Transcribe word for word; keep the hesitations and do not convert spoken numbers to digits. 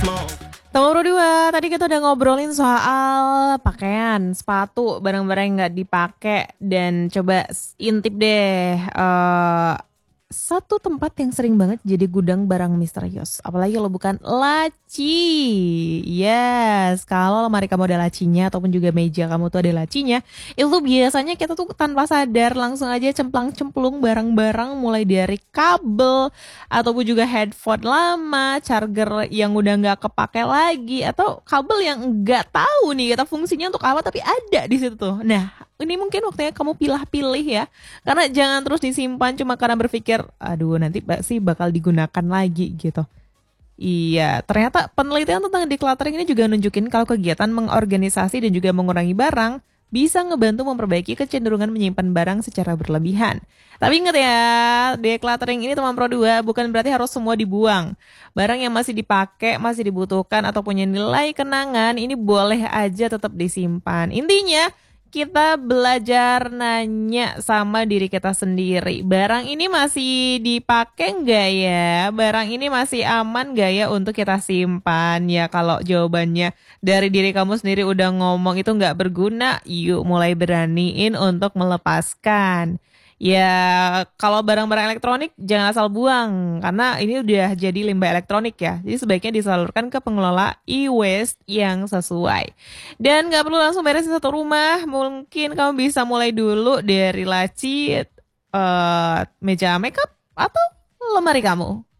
Nomor dua, tadi kita udah ngobrolin soal pakaian, sepatu, barang-barang yang nggak dipakai dan coba s- intip deh eh satu tempat yang sering banget jadi gudang barang misterius. Apalagi kalau bukan laci. Yes, kalau lemari kamu ada lacinya ataupun juga meja kamu tuh ada lacinya, itu biasanya kita tuh tanpa sadar langsung aja cemplang-cemplung barang-barang mulai dari kabel ataupun juga headphone lama, charger yang udah nggak kepake lagi, atau kabel yang nggak tahu nih kata fungsinya untuk apa tapi ada di situ tuh. Nah, ini mungkin waktunya kamu pilah-pilih ya, karena jangan terus disimpan cuma karena berpikir, aduh nanti sih bakal digunakan lagi gitu. Iya, ternyata penelitian tentang decluttering ini juga nunjukin kalau kegiatan mengorganisasi dan juga mengurangi barang bisa ngebantu memperbaiki kecenderungan menyimpan barang secara berlebihan. Tapi ingat ya, decluttering ini teman Pro dua bukan berarti harus semua dibuang. Barang yang masih dipakai, masih dibutuhkan atau punya nilai kenangan, ini boleh aja tetap disimpan. Intinya, kita belajar nanya sama diri kita sendiri. Barang ini masih dipakai nggak ya? Barang ini masih aman nggak ya untuk kita simpan? Ya kalau jawabannya dari diri kamu sendiri udah ngomong itu nggak berguna, yuk mulai beraniin untuk melepaskan. Ya kalau barang-barang elektronik jangan asal buang karena ini udah jadi limbah elektronik ya. Jadi sebaiknya disalurkan ke pengelola e-waste yang sesuai. Dan nggak perlu langsung beresin satu rumah, mungkin kamu bisa mulai dulu dari laci, eh, meja makeup, atau lemari kamu.